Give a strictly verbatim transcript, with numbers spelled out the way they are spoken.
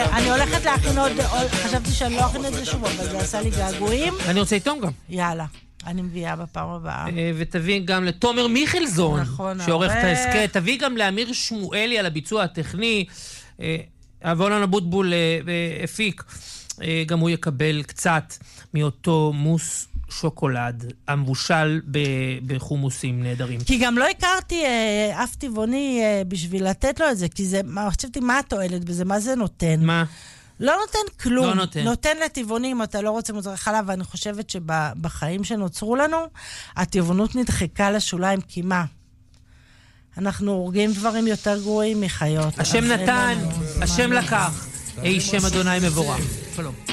אני הולכת להכין עוד, חשבתי שאני לא אכין את זה שוב, אבל זה עשה לי געגועים. אני רוצה איתום גם. יאללה, אני מביאה בפעם הבאה. ותביא גם לתומר מיכלזון, נכון, שעורך את העסקה. תביא גם לאמיר שמואלי על הביצוע הטכני. אבולן אבוטבול הפיק. גם הוא יקבל קצת מאותו מוס שוקולד המבושל בחומוסים נהדרים. כי גם לא הכרתי אה, אף טבעוני אה, בשביל לתת לו את זה, כי זה, מה, חשבתי מה התועלת בזה, מה זה נותן? מה? לא נותן כלום. לא נותן. נותן לטבעוני אם אתה לא רוצה מוצרי חלב, ואני חושבת שבחיים שנוצרו לנו, הטבעונות נדחקה לשוליים, כי מה? אנחנו הורגים דברים יותר גרועים מחיות. השם נתן, השם לקח. אי שם אדוני מבורך. שלום.